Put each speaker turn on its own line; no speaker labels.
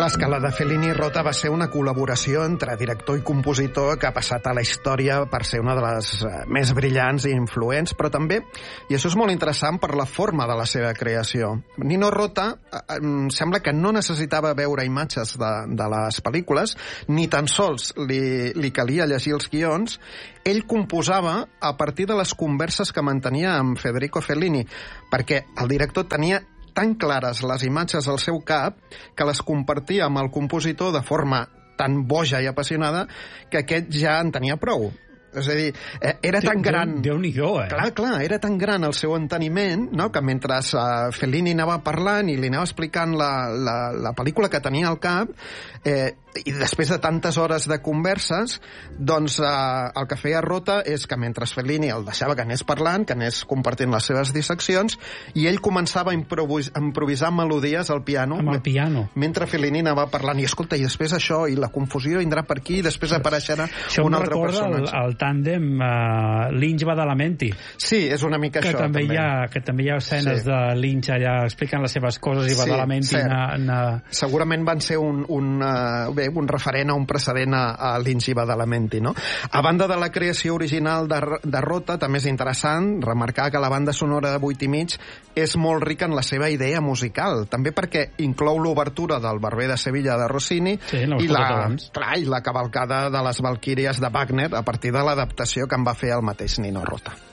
Clar, és que la de Fellini i Rota va ser una col·laboració entre director i compositor que ha passat a la història per ser una de les més brillants i influents, però també, i això és molt interessant, per la forma de la seva creació. Nino Rota sembla que no necessitava veure imatges de les pel·lícules, ni tan sols li calia llegir els guions. Ell composava a partir de les converses que mantenia amb Federico Fellini, perquè el director tenia tan clares les imatges al seu cap que les compartia amb el compositor de forma tan boja i apassionada que aquest ja en tenia prou. És a dir, era tan gran...
Déu-n'hi-do,
Clar, era tan gran el seu enteniment, no?, que mentre Fellini anava parlant i li anava explicant la pel·lícula que tenia al cap, i després de tantes hores de converses, doncs el que feia Rota és que mentre Fellini el deixava que anés parlant, que anés compartint les seves disseccions, i ell començava a improvisar melodies al piano.
Amb el piano.
Mentre Fellini anava parlant. I escolta, i després això, i la confusió vindrà per aquí, i després apareixerà un altre personatge.
El tàndem Lynch Badalamenti.
Sí, és una mica això.
Que també hi ha escenes de Lynch allà explicant les seves coses i Badalamenti...
Segurament van ser un referent a un precedent a Lynch i Badalamenti, no? A banda de la creació original de Rota, també és interessant remarcar que la banda sonora de 8 i mig és molt rica en la seva idea musical, també perquè inclou l'obertura del Barber de Sevilla de Rossini i la cavalcada de les Valquíries de Wagner a partir de l'adaptació que en va fer el mateix Nino Rota.